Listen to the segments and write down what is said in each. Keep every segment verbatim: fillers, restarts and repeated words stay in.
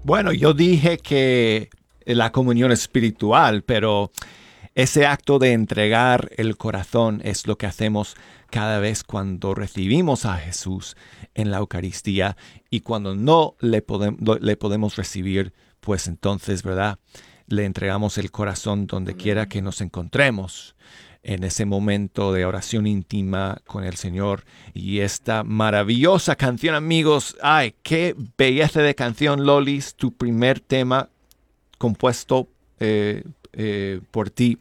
Bueno, yo dije que la comunión espiritual, pero ese acto de entregar el corazón es lo que hacemos cada vez cuando recibimos a Jesús en la Eucaristía, y cuando no le, podem- le podemos recibir, pues entonces, ¿verdad?, le entregamos el corazón donde quiera que nos encontremos, en ese momento de oración íntima con el Señor. Y esta maravillosa canción, amigos, ¡ay, qué belleza de canción, Lolis! Tu primer tema compuesto eh, eh, por ti.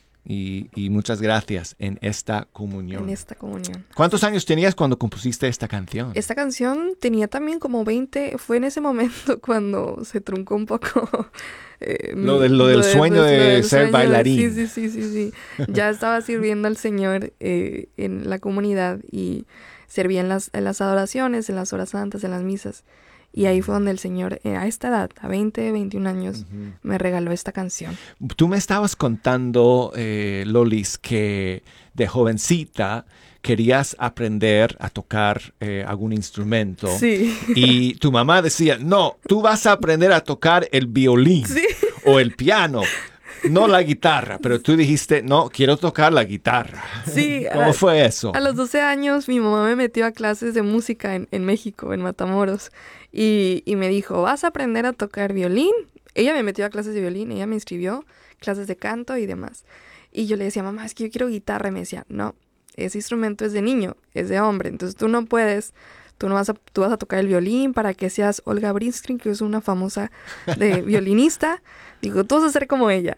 Y, y muchas gracias en esta comunión. En esta comunión. ¿Cuántos años tenías cuando compusiste esta canción? Esta canción tenía también como veinte. Fue en ese momento cuando se truncó un poco eh, lo, de, lo del lo de, sueño pues, de lo del ser sueño. bailarín. Sí, sí, sí, sí, sí. Ya estaba sirviendo al Señor eh, en la comunidad y servía en las, en las adoraciones, en las horas santas, en las misas. Y ahí fue donde el Señor, eh, a esta edad, a veinte, veintiún años, uh-huh, me regaló esta canción. Tú me estabas contando, eh, Lolis, que de jovencita querías aprender a tocar eh, algún instrumento. Sí. Y tu mamá decía, no, tú vas a aprender a tocar el violín, sí, o el piano, no la guitarra. Pero tú dijiste, no, quiero tocar la guitarra. Sí. ¿Cómo a, fue eso? A los doce años mi mamá me metió a clases de música en, en México, en Matamoros. Y, y me dijo, ¿vas a aprender a tocar violín? Ella me metió a clases de violín, ella me inscribió, clases de canto y demás. Y yo le decía, mamá, es que yo quiero guitarra. Y me decía, no, ese instrumento es de niño, es de hombre. Entonces tú no puedes, tú no vas a, tú vas a tocar el violín para que seas Olga Brinsky, que es una famosa de violinista. Digo, tú vas a ser como ella.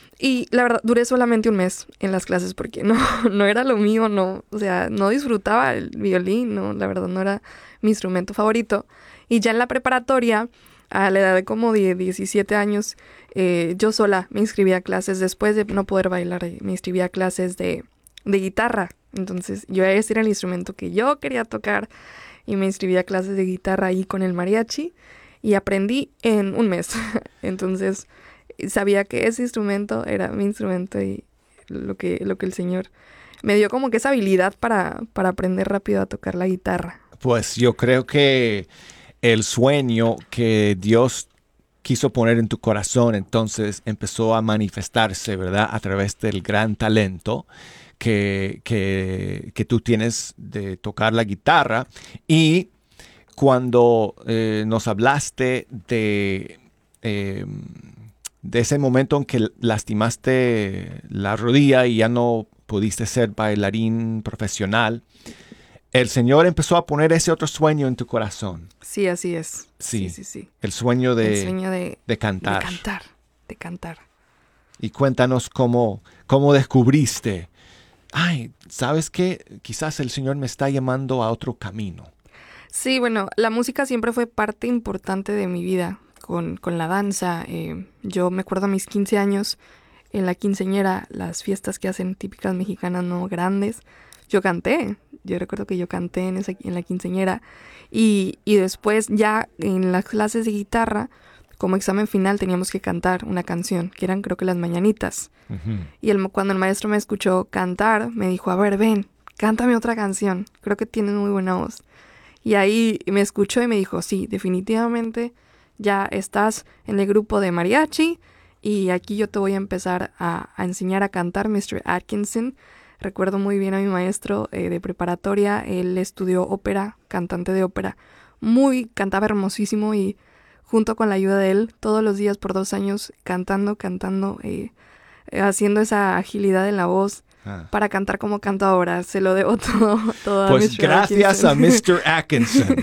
Y la verdad, duré solamente un mes en las clases porque no, no era lo mío, no, o sea, no disfrutaba el violín, no, la verdad no era mi instrumento favorito. Y ya en la preparatoria, a la edad de como de diecisiete años, eh, yo sola me inscribí a clases, después de no poder bailar, me inscribí a clases de, de guitarra. Entonces, yo ese era el instrumento que yo quería tocar y me inscribí a clases de guitarra ahí con el mariachi y aprendí en un mes. Entonces, sabía que ese instrumento era mi instrumento y lo que, lo que el Señor me dio como que esa habilidad para, para aprender rápido a tocar la guitarra. Pues yo creo que el sueño que Dios quiso poner en tu corazón entonces empezó a manifestarse, ¿verdad?, a través del gran talento que, que, que tú tienes de tocar la guitarra. Y cuando eh, nos hablaste de, eh, de ese momento en que lastimaste la rodilla y ya no pudiste ser bailarín profesional, el Señor empezó a poner ese otro sueño en tu corazón. Sí, así es. Sí, sí, sí, sí. El sueño de, el sueño de, de cantar. De cantar, de cantar. Y cuéntanos cómo, cómo descubriste, ay, ¿sabes qué? Quizás el Señor me está llamando a otro camino. Sí, bueno, la música siempre fue parte importante de mi vida, con, con la danza. Eh, yo me acuerdo a mis quince años, en la quinceañera, las fiestas que hacen típicas mexicanas, no grandes, yo canté. Yo recuerdo que yo canté en, esa, en la quinceañera y, y después ya en las clases de guitarra, como examen final, teníamos que cantar una canción, que eran creo que las mañanitas. Uh-huh. Y el, cuando el maestro me escuchó cantar, me dijo, a ver, ven, cántame otra canción, creo que tienes muy buena voz. Y ahí me escuchó y me dijo, sí, definitivamente ya estás en el grupo de mariachi y aquí yo te voy a empezar a, a enseñar a cantar, mister Atkinson. Recuerdo muy bien a mi maestro eh, de preparatoria, él estudió ópera, cantante de ópera, muy, cantaba hermosísimo y junto con la ayuda de él, todos los días por dos años, cantando, cantando, eh, haciendo esa agilidad en la voz ah. para cantar como canto ahora. Se lo debo todo, todo pues a mister gracias Atkinson. a mister Atkinson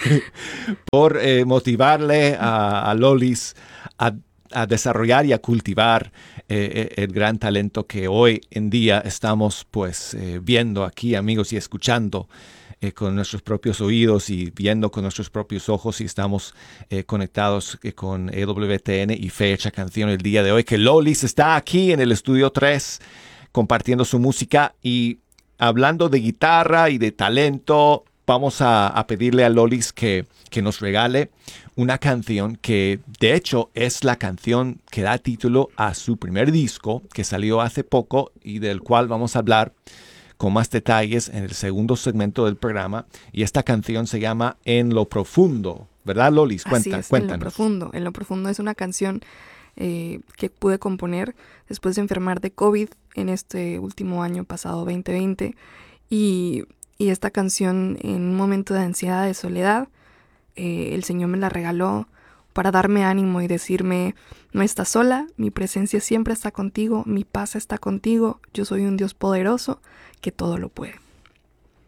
por eh, motivarle a, a Lolis a a desarrollar y a cultivar eh, el gran talento que hoy en día estamos pues eh, viendo aquí, amigos, y escuchando eh, con nuestros propios oídos y viendo con nuestros propios ojos, y estamos eh, conectados eh, con E W T N y Fecha Canción el día de hoy, que Lolis está aquí en el Estudio tres compartiendo su música y hablando de guitarra y de talento. Vamos a, a pedirle a Lolis que, que nos regale una canción que de hecho es la canción que da título a su primer disco que salió hace poco y del cual vamos a hablar con más detalles en el segundo segmento del programa. Y esta canción se llama En lo Profundo ¿verdad, Lolis? Cuenta, Así es, cuéntanos. en lo profundo. En lo profundo es una canción eh, que pude componer después de enfermar de COVID en este último año pasado, veinte veinte. Y, y esta canción, en un momento de ansiedad, de soledad, eh, el Señor me la regaló para darme ánimo y decirme: no estás sola, mi presencia siempre está contigo, mi paz está contigo, yo soy un Dios poderoso que todo lo puede.